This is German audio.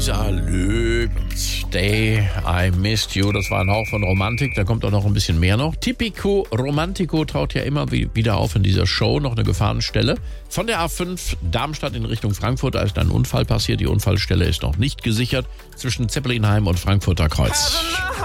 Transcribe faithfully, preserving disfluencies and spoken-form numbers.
Salü, Day, I Missed You, das war ein Hauch von Romantik, da kommt auch noch ein bisschen mehr noch. Tipico Romantico taucht ja immer wieder auf in dieser Show, noch eine Gefahrenstelle. Von der A fünf Darmstadt in Richtung Frankfurt, da ist ein Unfall passiert, die Unfallstelle ist noch nicht gesichert, zwischen Zeppelinheim und Frankfurter Kreuz.